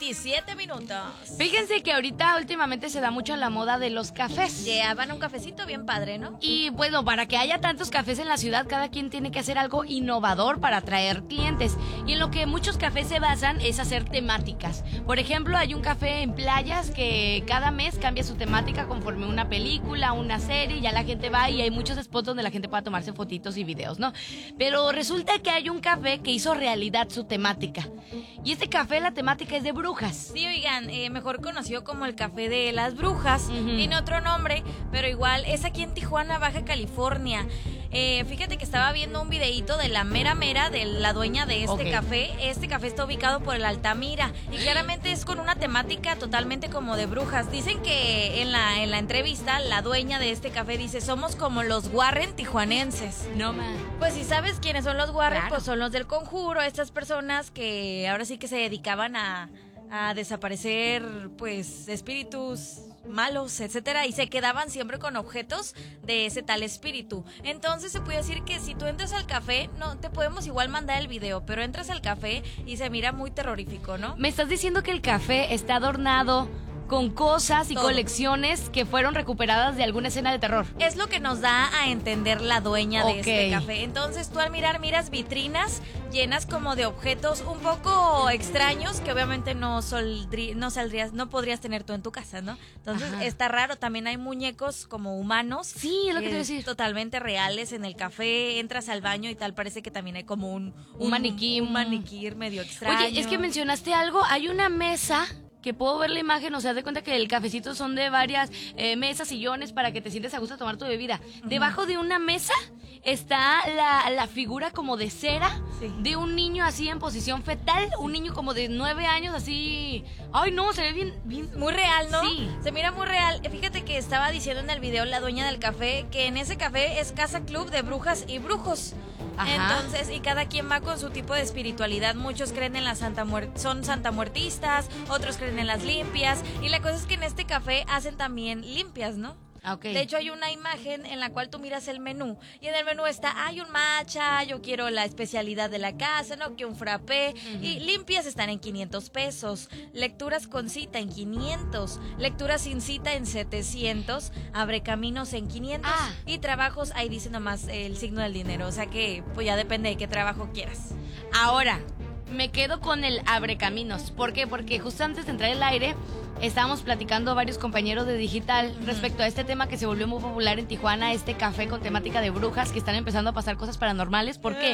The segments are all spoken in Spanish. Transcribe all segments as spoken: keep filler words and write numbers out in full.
diecisiete minutos. Fíjense que ahorita últimamente se da mucho la moda de los cafés. Llevan un cafecito bien padre, ¿no? Y bueno, para que haya tantos cafés en la ciudad, cada quien tiene que hacer algo innovador para atraer clientes. Y en lo que muchos cafés se basan es hacer temáticas. Por ejemplo, hay un café en playas que cada mes cambia su temática conforme una película, una serie, ya la gente va y hay muchos spots donde la gente pueda tomarse fotitos y videos, ¿no? Pero resulta que hay un café que hizo realidad su temática. Y este café, la temática es de brujas. Sí, oigan, eh, mejor conocido como el Café de las Brujas. Uh-huh. Tiene otro nombre, pero igual es aquí en Tijuana, Baja California. Eh, fíjate que estaba viendo un videíto de la mera mera, de la dueña de este Okay. café. Este café está ubicado por el Altamira y claramente es con una temática totalmente como de brujas. Dicen que en la, en la entrevista, la dueña de este café dice, somos como los Warren tijuanenses. No, man. Pues si sabes quiénes son los Warren, Claro. pues son los del Conjuro, estas personas que ahora sí que se dedicaban a, a desaparecer, pues, espíritus malos, etcétera, y se quedaban siempre con objetos de ese tal espíritu. Entonces se puede decir que si tú entras al café, no te podemos igual mandar el video, pero entras al café y se mira muy terrorífico, ¿no? Me estás diciendo que el café está adornado con cosas y Todo. colecciones que fueron recuperadas de alguna escena de terror. Es lo que nos da a entender la dueña de Ok. este café. Entonces tú al mirar, miras vitrinas llenas como de objetos un poco extraños que obviamente no, soldrí- no saldrías, no podrías tener tú en tu casa, ¿no? Entonces Ajá. está raro. También hay muñecos como humanos. Sí, es lo que te iba a eh, decir. Totalmente reales en el café. Entras al baño y tal, parece que también hay como un, Un maniquí. Un maniquí medio extraño. Oye, es que mencionaste algo, hay una mesa que puedo ver la imagen, o sea, de cuenta que el cafecito son de varias eh, mesas, sillones para que te sientes a gusto a tomar tu bebida. Uh-huh. Debajo de una mesa está la, la figura como de cera sí. de un niño así en posición fetal, sí. un niño como de nueve años así. Ay, no, se ve bien, bien. Muy real, ¿no? Sí. Se mira muy real. Fíjate que estaba diciendo en el video la dueña del café que en ese café es casa club de brujas y brujos. Ajá. Entonces, y cada quien va con su tipo de espiritualidad. Muchos creen en la Santa Muerte, son santamuertistas, otros creen en las limpias. Y la cosa es que en este café hacen también limpias, ¿no? Okay. De hecho, hay una imagen en la cual tú miras el menú y en el menú está, hay un matcha, yo quiero la especialidad de la casa, ¿no? Que un frappé. Uh-huh. Y limpias están en quinientos pesos, lecturas con cita en quinientos, lecturas sin cita en setecientos, abrecaminos en quinientos ah. y trabajos, ahí dice nomás el signo del dinero, o sea que pues ya depende de qué trabajo quieras. Ahora, me quedo con el abrecaminos. ¿Por qué? Porque justo antes de entrar al aire estábamos platicando varios compañeros de digital uh-huh. respecto a este tema que se volvió muy popular en Tijuana, este café con temática de brujas que están empezando a pasar cosas paranormales. ¿Por qué?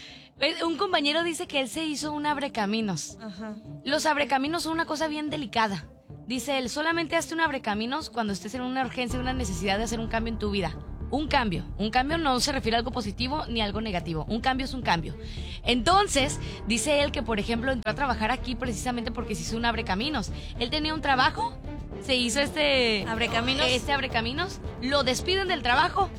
Uh. Un compañero dice que él se hizo un abrecaminos. Uh-huh. Los abrecaminos son una cosa bien delicada. Dice él, solamente hazte un abrecaminos cuando estés en una urgencia, una necesidad de hacer un cambio en tu vida. Un cambio. Un cambio no se refiere a algo positivo ni a algo negativo. Un cambio es un cambio. Entonces, dice él que, por ejemplo, entró a trabajar aquí precisamente porque se hizo un abrecaminos. Él tenía un trabajo, se hizo este... ¿Abrecaminos? Este abrecaminos. Lo despiden del trabajo.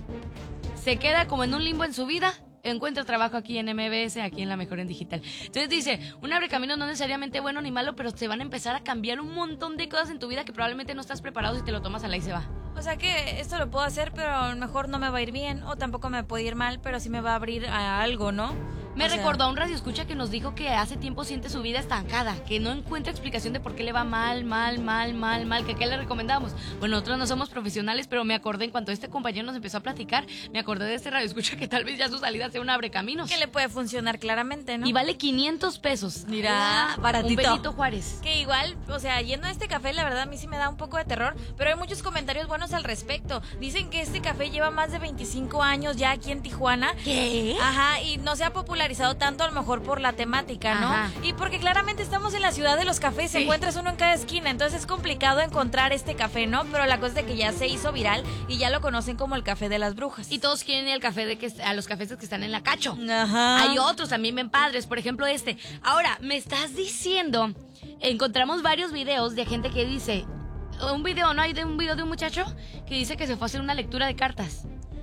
Se queda como en un limbo en su vida. Encuentra trabajo aquí en M B S, aquí en La Mejor en Digital. Entonces dice, un abrecaminos no necesariamente bueno ni malo, pero te van a empezar a cambiar un montón de cosas en tu vida que probablemente no estás preparado si te lo tomas a la y se va. O sea que esto lo puedo hacer, pero a lo mejor no me va a ir bien, o tampoco me puede ir mal, pero sí me va a abrir a algo, ¿no? Me o sea... recordó a un radioescucha que nos dijo que hace tiempo siente su vida estancada, que no encuentra explicación de por qué le va mal, mal, mal, mal, mal, que qué le recomendamos. Bueno, nosotros no somos profesionales, pero me acordé en cuanto este compañero nos empezó a platicar, me acordé de este radioescucha que tal vez ya su salida sea un abrecaminos. Que le puede funcionar claramente, ¿no? Y vale quinientos pesos. Mira, baratito. Un Benito Juárez. Que igual, o sea, yendo a este café, la verdad a mí sí me da un poco de terror, pero hay muchos comentarios buenos al respecto. Dicen que este café lleva más de veinticinco años ya aquí en Tijuana. ¿Qué? Ajá, y no se ha popularizado tanto a lo mejor por la temática, ¿no? Ajá. Y porque claramente estamos en la ciudad de los cafés, sí. encuentras uno en cada esquina, entonces es complicado encontrar este café, ¿no? Pero la cosa es de que ya se hizo viral y ya lo conocen como el Café de las Brujas. Y todos quieren ir al café de que, a los cafés que están en la Cacho. Ajá. Hay otros también bien padres, por ejemplo este. Ahora, me estás diciendo, encontramos varios videos de gente que dice, un video, ¿no? Hay de un video de un muchacho que dice que se fue a hacer una lectura de cartas.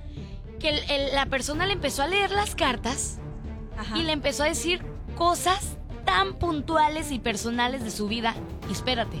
Que el, el, la persona le empezó a leer las cartas. Ajá. Y le empezó a decir cosas tan puntuales y personales de su vida. Y espérate,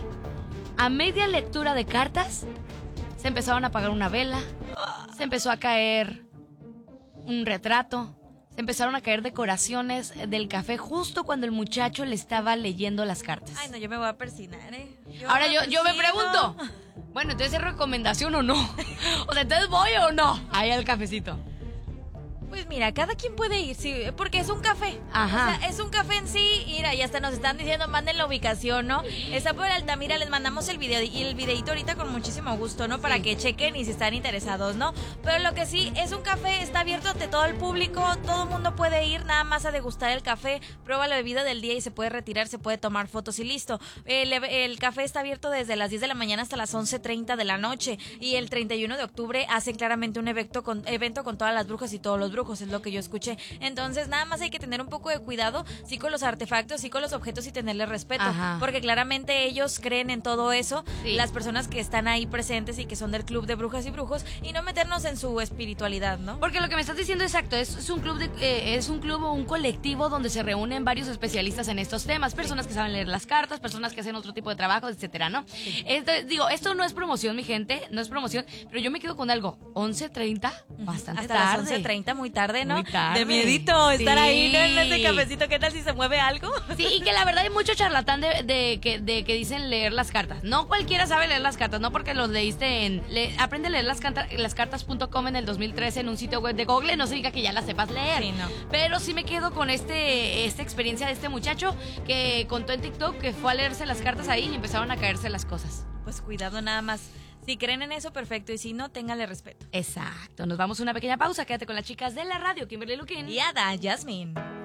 a media lectura de cartas se empezaron a apagar una vela, se empezó a caer un retrato, se empezaron a caer decoraciones del café justo cuando el muchacho le estaba leyendo las cartas. Ay, no, yo me voy a persinar, ¿eh? Yo Ahora me yo, yo me persino. pregunto, bueno, entonces ¿es recomendación o no? O sea, ¿entonces voy o no? Ahí al cafecito. Pues mira, cada quien puede ir, sí, porque es un café. Ajá. O sea, es un café en sí. Mira, y hasta nos están diciendo, manden la ubicación, ¿no? Está por Altamira, les mandamos el video y el videito ahorita con muchísimo gusto, ¿no? Para Sí. que chequen y si están interesados, ¿no? Pero lo que sí, es un café, está abierto ante todo el público, todo el mundo puede ir nada más a degustar el café, prueba la bebida del día y se puede retirar, se puede tomar fotos y listo. El, el café está abierto desde las diez de la mañana hasta las once treinta de la noche y el treinta y uno de octubre hacen claramente un evento con, evento con todas las brujas y todos los brujos, es lo que yo escuché. Entonces, nada más hay que tener un poco de cuidado, sí con los artefactos, sí con los objetos y tenerle respeto, Ajá. porque claramente ellos creen en todo eso, Sí. las personas que están ahí presentes y que son del club de brujas y brujos, y no meternos en su espiritualidad, ¿no? Porque lo que me estás diciendo exacto, es, es un club de, eh, es un club o un colectivo donde se reúnen varios especialistas en estos temas, personas que saben leer las cartas, personas que hacen otro tipo de trabajo, etcétera, ¿no? Esto, digo, esto no es promoción, mi gente, no es promoción, pero yo me quedo con algo, once treinta, bastante Hasta tarde. las once treinta, muy tarde, ¿no? Muy tarde. De miedito estar Sí. ahí, ¿no? En ese cafecito, ¿qué tal si se mueve algo? Sí, y que la verdad hay mucho charlatán de, de, que, de que dicen leer las cartas. No cualquiera sabe leer las cartas, no porque los leíste en... Le, aprende a leer las, canta, las cartas punto com en el dos mil trece en un sitio web de Google, no significa que ya las sepas leer. Sí, no. Pero sí me quedo con este esta experiencia de este muchacho que contó en TikTok que fue a leerse las cartas ahí y empezaron a caerse las cosas. Pues cuidado nada más. Si creen en eso, perfecto. Y si no, ténganle respeto. Exacto. Nos vamos a una pequeña pausa. Quédate con las chicas de la radio, Kimberly Luquín. Y Ada, Jasmine.